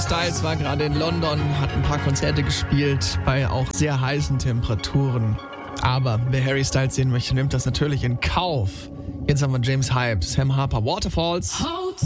Styles war gerade in London, hat ein paar Konzerte gespielt bei auch sehr heißen Temperaturen. Aber wer Harry Styles sehen möchte, nimmt das natürlich in Kauf. Jetzt haben wir James Hype, Sam Harper, Waterfalls.